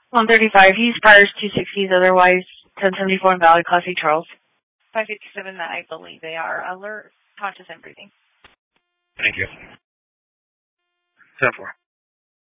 135. He's Pirates 260s, otherwise 1074 in Valley, Class A Charles. 557, that I believe they are alert, conscious, and breathing. Thank you. 10-4.